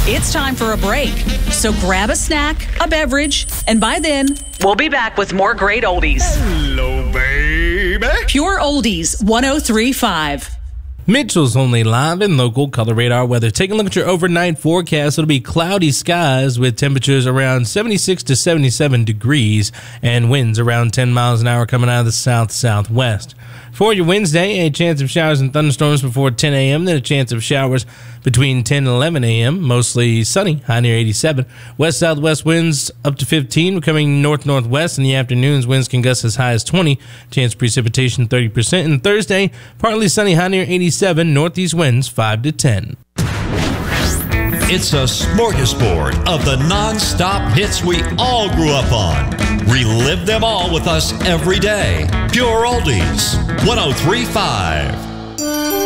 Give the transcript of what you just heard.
It's time for a break. So grab a snack, a beverage, and by then, we'll be back with more great oldies. Hello, baby. Pure Oldies 103.5. Mitchell's Only Live in local Color Radar weather. Taking a look at your overnight forecast. It'll be cloudy skies with temperatures around 76 to 77 degrees and winds around 10 miles an hour coming out of the south-southwest. For your Wednesday, a chance of showers and thunderstorms before 10 a.m., then a chance of showers between 10 and 11 a.m., mostly sunny, high near 87. West-southwest winds up to 15, becoming north-northwest. In the afternoons, winds can gust as high as 20, chance of precipitation 30%. And Thursday, partly sunny, high near 87, northeast winds 5 to 10. It's a smorgasbord of the non-stop hits we all grew up on. Relive them all with us every day. Pure Oldies 103.5.